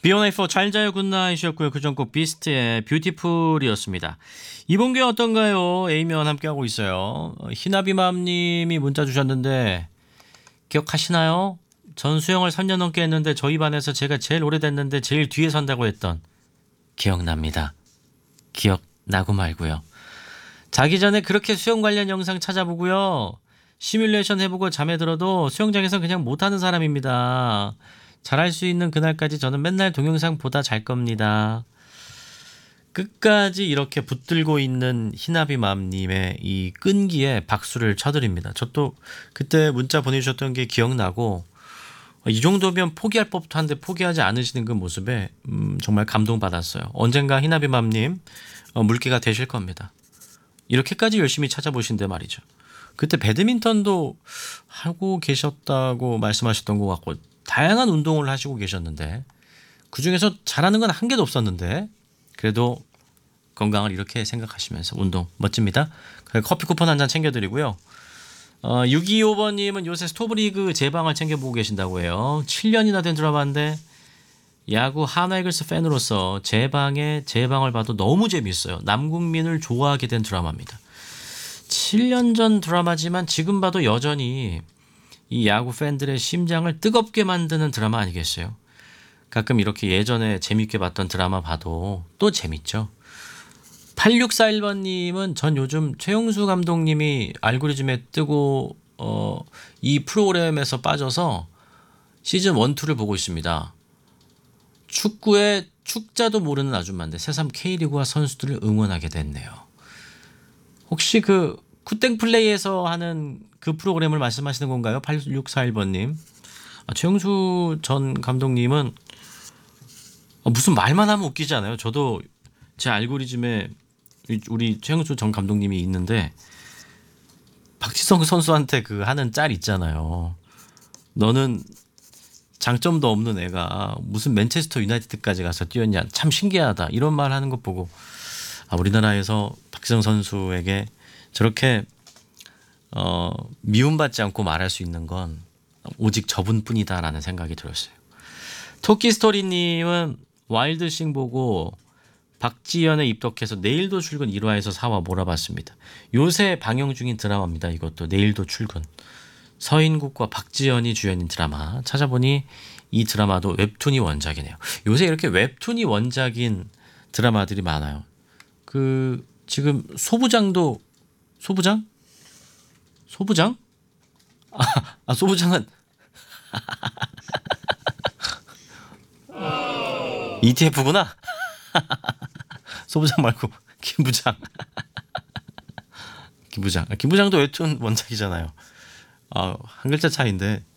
B1A4 잘 자요 굿나잇이었고요. 그전 곡 비스트의 뷰티풀이었습니다. 이번 게 어떤가요? A면 함께하고 있어요. 희나비맘님이 문자 주셨는데 기억하시나요? 전 수영을 3년 넘게 했는데 저희 반에서 제가 제일 오래됐는데 제일 뒤에 선다고 했던 기억납니다. 기억나고 말고요. 자기 전에 그렇게 수영 관련 영상 찾아보고요. 시뮬레이션 해보고 잠에 들어도 수영장에서 그냥 못하는 사람입니다. 잘할 수 있는 그날까지 저는 맨날 동영상 보다 잘 겁니다. 끝까지 이렇게 붙들고 있는 희나비맘님의 이 끈기에 박수를 쳐드립니다. 저 또 그때 문자 보내주셨던 게 기억나고 이 정도면 포기할 법도 한데 포기하지 않으시는 그 모습에 정말 감동받았어요. 언젠가 희나비맘님 물개가 되실 겁니다. 이렇게까지 열심히 찾아보신데 말이죠. 그때 배드민턴도 하고 계셨다고 말씀하셨던 것 같고 다양한 운동을 하시고 계셨는데 그중에서 잘하는 건 한 개도 없었는데 그래도 건강을 이렇게 생각하시면서 운동 멋집니다. 커피 쿠폰 한 잔 챙겨드리고요. 625번님은 요새 스토브리그 제방을 챙겨보고 계신다고 해요. 7년이나 된 드라마인데 야구 하나이글스 팬으로서 제방을 봐도 너무 재밌어요. 남국민을 좋아하게 된 드라마입니다. 7년 전 드라마지만 지금 봐도 여전히 이 야구 팬들의 심장을 뜨겁게 만드는 드라마 아니겠어요? 가끔 이렇게 예전에 재밌게 봤던 드라마 봐도 또 재밌죠. 8641번님은 전 요즘 최용수 감독님이 알고리즘에 뜨고 이 프로그램에서 빠져서 시즌 1, 2를 보고 있습니다. 축구의 축자도 모르는 아줌마인데 새삼 K리그와 선수들을 응원하게 됐네요. 혹시 그 쿠땡 플레이에서 하는 그 프로그램을 말씀하시는 건가요? 8641번님. 최용수 전 감독님은 무슨 말만 하면 웃기지 않아요? 저도 제 알고리즘에 우리 최용수 전 감독님이 있는데 박지성 선수한테 그 하는 짤 있잖아요. 너는 장점도 없는 애가 무슨 맨체스터 유나이티드까지 가서 뛰었냐. 참 신기하다. 이런 말 하는 것 보고 우리나라에서 박지성 선수에게 저렇게 미움받지 않고 말할 수 있는 건 오직 저분뿐이다라는 생각이 들었어요. 토끼스토리님은 와일드싱 보고 박지연에 입덕해서 내일도 출근 1화에서 4화 몰아봤습니다. 요새 방영 중인 드라마입니다. 이것도 내일도 출근. 서인국과 박지연이 주연인 드라마. 찾아보니 이 드라마도 웹툰이 원작이네요. 요새 이렇게 웹툰이 원작인 드라마들이 많아요. 그 지금 소부장도 소부장? 소부장은 ETF구나. 소부장 말고 김부장. 김부장도 웹툰 원작이잖아요. 한 글자 차이인데